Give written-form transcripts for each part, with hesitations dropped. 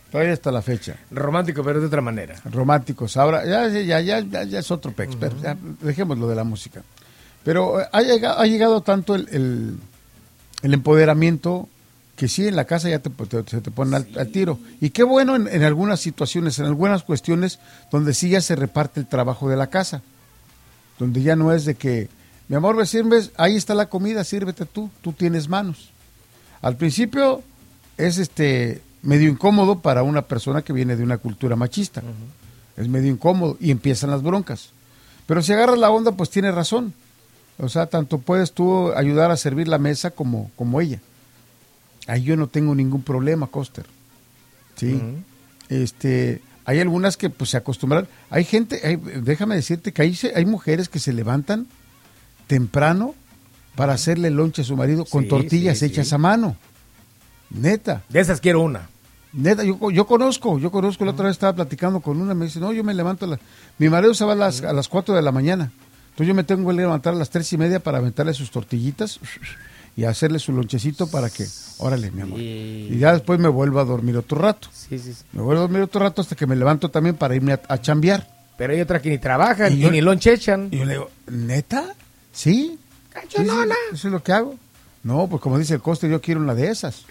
Todavía hasta la fecha. Romántico, pero de otra manera. Románticos. Ahora, ya es otro pex, pero ya, dejemos lo de la música. Pero ha llegado tanto el empoderamiento que sí, en la casa ya se te pone al tiro. Y qué bueno en algunas situaciones, en algunas cuestiones, donde sí ya se reparte el trabajo de la casa. Donde ya no es de que, mi amor, me sirves, ahí está la comida, sírvete tú tienes manos. Al principio es medio incómodo para una persona que viene de una cultura machista. Es medio incómodo y empiezan las broncas. Pero si agarras la onda, pues tiene razón. O sea, tanto puedes tú ayudar a servir la mesa como ella. Ahí yo no tengo ningún problema, Coster. Sí. Hay algunas que pues se acostumbran. Hay gente, déjame decirte que hay mujeres que se levantan temprano para hacerle lonche a su marido con tortillas hechas a mano. Neta. De esas quiero una. Neta, yo conozco, la otra vez estaba platicando con una, me dice, no, yo me levanto mi marido se va a las 4 de la mañana, entonces yo me tengo que levantar a las 3:30 para aventarle sus tortillitas y hacerle su lonchecito para que, órale, mi amor. Y ya después me vuelvo a dormir otro rato. Me vuelvo a dormir otro rato hasta que me levanto también para irme a chambear. Pero hay otras que ni trabajan y ni lonche echan. Y yo le digo, ¿neta? ¿Sí? Cachonona. Sí, eso es lo que hago. No, pues como dice el Coste, yo quiero una de esas.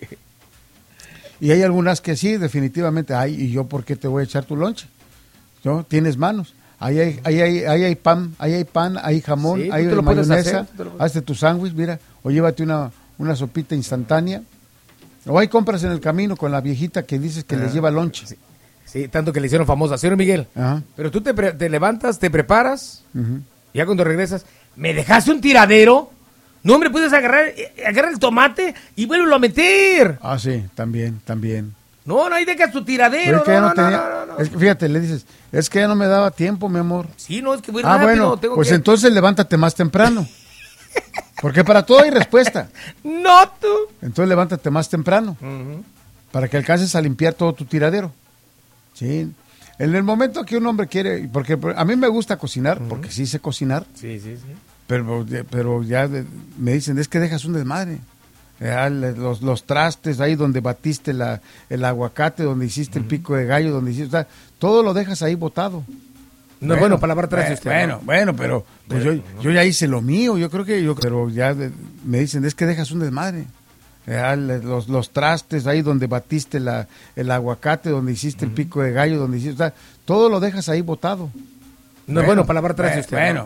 Y hay algunas que sí, definitivamente. Ay, ¿y yo por qué te voy a echar tu lonche? ¿No? Tienes manos. Ahí hay pan, hay jamón, sí, hay mayonesa. Hazte tu sándwich, mira. O llévate una sopita instantánea. O hay compras en el camino con la viejita que dices que les lleva lonche. Sí, tanto que le hicieron famosa. Señor Miguel, pero tú te levantas, te preparas, y ya cuando regresas, ¿me dejaste un tiradero? No, hombre, puedes agarrar el tomate y vuélvelo a meter. Ah, sí, también. No, ahí dejas tu tiradero. No. Es que fíjate, le dices, es que ya no me daba tiempo, mi amor. Sí, no, es que voy rápido. Bueno, pues entonces levántate más temprano. Porque para todo hay respuesta. No, tú. Entonces levántate más temprano. Para que alcances a limpiar todo tu tiradero. Sí. En el momento que un hombre quiere, porque a mí me gusta cocinar, porque sí sé cocinar. Sí. Pero ya me dicen, es que dejas un desmadre. Los trastes ahí donde batiste el aguacate, donde hiciste el pico de gallo, donde hiciste, o sea, todo lo dejas ahí botado. No es bueno para lavar trastes. Bueno, pero pues yo ya hice lo mío, pero ya me dicen, es que dejas un desmadre. Los trastes ahí donde batiste el aguacate, donde hiciste el pico de gallo, donde hiciste, o sea, todo lo dejas ahí botado. No es bueno para lavar trastes.